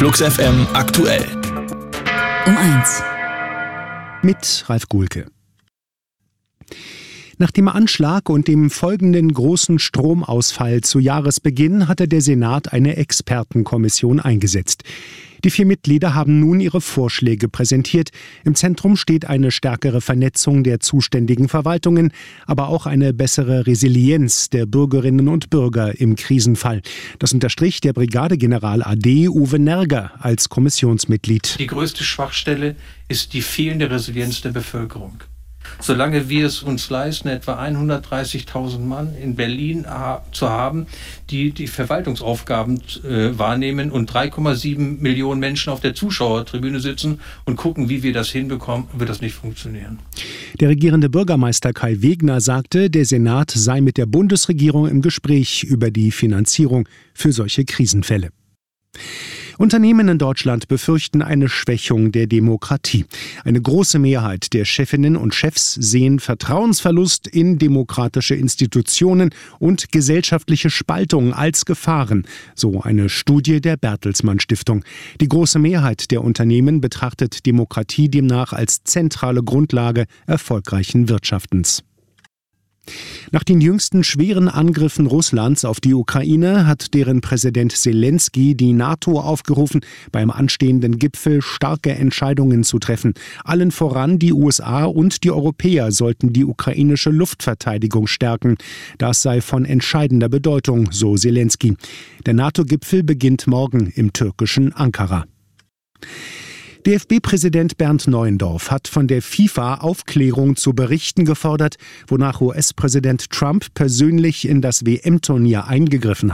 Flux FM aktuell. Um 1. Mit Ralf Guhlke. Nach dem Anschlag und dem folgenden großen Stromausfall zu Jahresbeginn hatte der Senat eine Expertenkommission eingesetzt. Die 4 Mitglieder haben nun ihre Vorschläge präsentiert. Im Zentrum steht eine stärkere Vernetzung der zuständigen Verwaltungen, aber auch eine bessere Resilienz der Bürgerinnen und Bürger im Krisenfall. Das unterstrich der Brigadegeneral AD Uwe Nerger als Kommissionsmitglied. Die größte Schwachstelle ist die fehlende Resilienz der Bevölkerung. Solange wir es uns leisten, etwa 130.000 Mann in Berlin zu haben, die die Verwaltungsaufgaben wahrnehmen und 3,7 Millionen Menschen auf der Zuschauertribüne sitzen und gucken, wie wir das hinbekommen, wird das nicht funktionieren. Der regierende Bürgermeister Kai Wegner sagte, der Senat sei mit der Bundesregierung im Gespräch über die Finanzierung für solche Krisenfälle. Unternehmen in Deutschland befürchten eine Schwächung der Demokratie. Eine große Mehrheit der Chefinnen und Chefs sehen Vertrauensverlust in demokratische Institutionen und gesellschaftliche Spaltung als Gefahren, so eine Studie der Bertelsmann Stiftung. Die große Mehrheit der Unternehmen betrachtet Demokratie demnach als zentrale Grundlage erfolgreichen Wirtschaftens. Nach den jüngsten schweren Angriffen Russlands auf die Ukraine hat deren Präsident Selenskyj die NATO aufgerufen, beim anstehenden Gipfel starke Entscheidungen zu treffen. Allen voran die USA und die Europäer sollten die ukrainische Luftverteidigung stärken. Das sei von entscheidender Bedeutung, so Selenskyj. Der NATO-Gipfel beginnt morgen im türkischen Ankara. DFB-Präsident Bernd Neuendorf hat von der FIFA Aufklärung zu Berichten gefordert, wonach US-Präsident Trump persönlich in das WM-Turnier eingegriffen hat.